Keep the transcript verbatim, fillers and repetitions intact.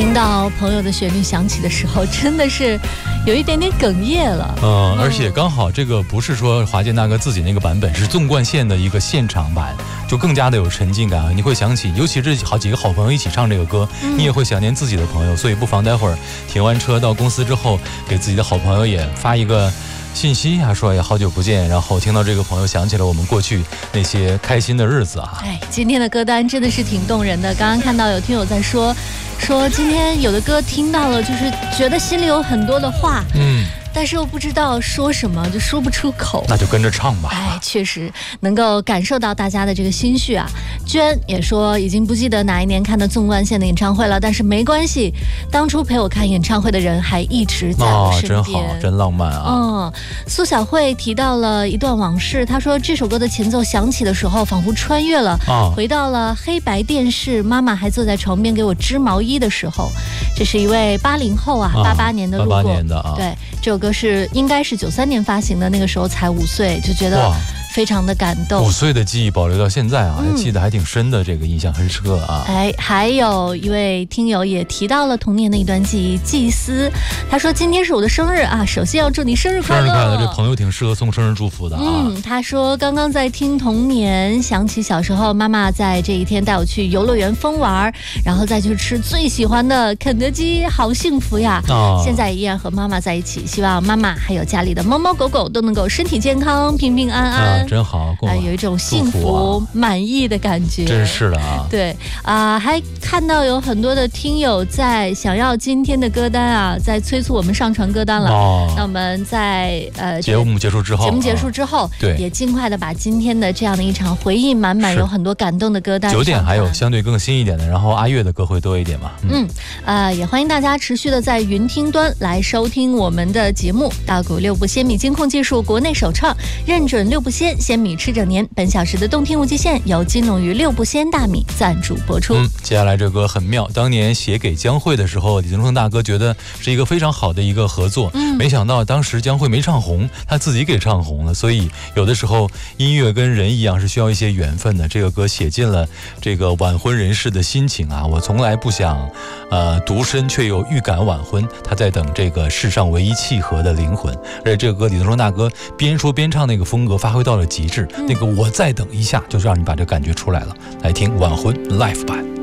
听到朋友的旋律响起的时候，真的是有一点点哽咽了。 嗯，而且刚好这个不是说华健大哥自己那个版本，是纵贯线的一个现场版，就更加的有沉浸感。你会想起，尤其是好几个好朋友一起唱这个歌，嗯、你也会想念自己的朋友。所以不妨待会儿停完车到公司之后，给自己的好朋友也发一个信息啊，说也好久不见，然后听到这个朋友想起了我们过去那些开心的日子啊。 哎，今天的歌单真的是挺动人的。刚刚看到有听友在说，说今天有的歌听到了，就是觉得心里有很多的话，嗯。但是又不知道说什么，就说不出口， 那就跟着唱吧。 哎，确实能够感受到大家的这个心绪啊。娟也说已经不记得哪一年看的纵贯线的演唱会了，但是没关系，当初陪我看演唱会的人还一直在我身边， 哦、真好，真浪漫啊。 嗯，苏小慧提到了一段往事，她说这首歌的前奏响起的时候，仿佛穿越了，哦、回到了黑白电视，妈妈还坐在床边给我织毛衣的时候。这是一位八零后啊，八八年的路过， 八八年的啊， 对。这首歌是应该是九三年发行的，那个时候才五岁，就觉得非常的感动。 五岁的记忆保留到现在啊，嗯、记得还挺深的，这个印象很深刻啊。 哎，还有一位听友也提到了童年的一段记忆，祭司，他说今天是我的生日啊，首先要祝你生日快乐。 生日快乐，这朋友挺适合送生日祝福的啊。 嗯，他说刚刚在听童年，想起小时候妈妈在这一天带我去游乐园疯玩，然后再去吃最喜欢的肯德基，好幸福呀！哦、现在依然和妈妈在一起。希望妈妈还有家里的猫猫狗狗都能够身体健康、平平安安， 啊、真好， 啊，有一种幸福、啊、满意的感觉。 真是的啊！ 对啊、呃，还看到有很多的听友在想要今天的歌单啊，在催促我们上传歌单了。哦、那我们在呃节目结束之后， 节目结束之后，啊、对，也尽快的把今天的这样的一场回忆满满、有很多感动的歌单。 九点还有相对更新一点的，然后阿月的歌会多一点嘛。 嗯，嗯呃，也欢迎大家持续的在云听端来收听我们的节目。大谷六部鲜米监控技术国内首创，认准六部鲜，鲜米吃整年。本小时的动听无极限由金龙鱼六部鲜大米赞助播出。 嗯，接下来这歌很妙，当年写给江蕙的时候，李宗盛大哥觉得是一个非常好的一个合作，嗯，没想到当时江蕙没唱红，他自己给唱红了。所以有的时候音乐跟人一样是需要一些缘分的。这个歌写进了这个晚婚人士的心情啊，我从来不想呃独身，却又预感晚婚，他在等这个世上唯一契合的灵魂。而且这个歌李宗盛大哥边说边唱，那个风格发挥到了极致，嗯、那个我再等一下，就是让你把这感觉出来了。来听晚婚 Live 版。